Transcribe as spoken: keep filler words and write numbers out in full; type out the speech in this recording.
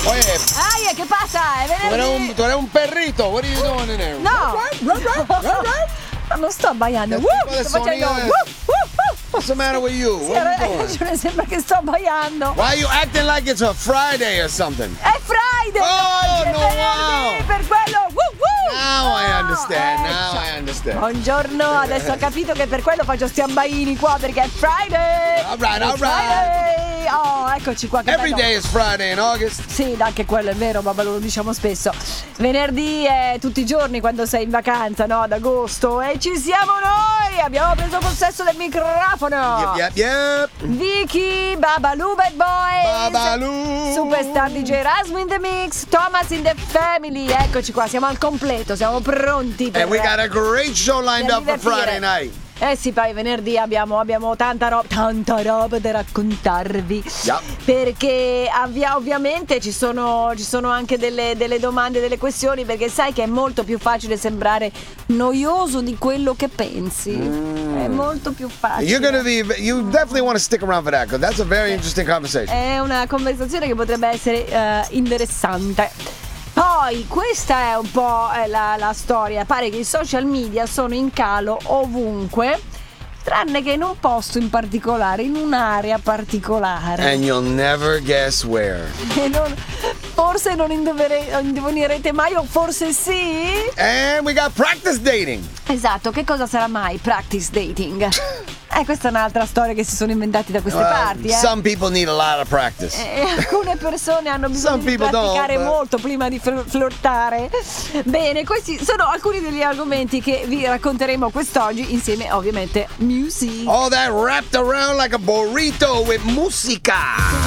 Oye, Aia, che passa? È tu eres, venerdì. un, tu eres un perrito. What are you doing in there? No. Right, right, right, right, right. Ma non sto abbaiando. Che Uh, tipo di sto facendo. sonido è? Uh, uh, uh. What's the matter with you? Sì, What are hai you doing? ragione, sembra che sto abbaiando. Why are you acting like it's a Friday or something? È Friday! Oh, oggi, è no, venerdì, wow. per quello. Uh, uh. Now I understand, Oh, now ecco. I understand. Buongiorno, adesso ho capito che per quello faccio sti abbaini qua perché è Friday! All right, all It's right. Friday. Oh, eccoci qua che Every bello. day is Friday in August. Sì, anche quello è vero, ma lo diciamo spesso. Venerdì è tutti i giorni quando sei in vacanza, no? Ad agosto. E ci siamo noi! Abbiamo preso possesso del microfono! Yep, yep, yep. Vicky, Babaloo Bad Boys, Babaloo. Superstar D J Rasmu in the mix, Thomas in the Family. Eccoci qua, siamo al completo, siamo pronti per And we got a great show lined per up for divertire. Friday night. Eh sì, poi venerdì abbiamo, abbiamo tanta roba, tanta roba da raccontarvi. Yeah. Perché avvia- ovviamente ci sono, ci sono anche delle, delle domande, delle questioni, perché sai che è molto più facile sembrare noioso di quello che pensi. È molto più facile. You're gonna be, you definitely want to stick around for that because that's a very interesting conversation. È una conversazione che potrebbe essere eh, interessante. Poi questa è un po' eh, la, la storia. Pare che i social media sono in calo ovunque, tranne che in un posto in particolare, in un'area particolare. And you'll never guess where. E non- forse non indovere- indovinerete mai, o forse sì. And we got practice dating. Esatto, che cosa sarà mai practice dating? Eh, questa è un'altra storia che si sono inventati da queste Well, parti, eh. some people need a lot of practice. E alcune persone hanno bisogno Some di people don't, praticare but- molto prima di fl- flirtare. Bene, questi sono alcuni degli argomenti che vi racconteremo quest'oggi insieme, ovviamente, music. All that wrapped around like a burrito with musica.